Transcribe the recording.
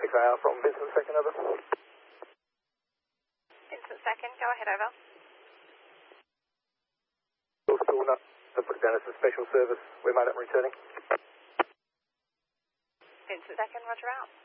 XAR from Vincent Second, over. Vincent Second, go ahead, over. Still not put down as a special service. We made it returning. Vincent Second, roger out.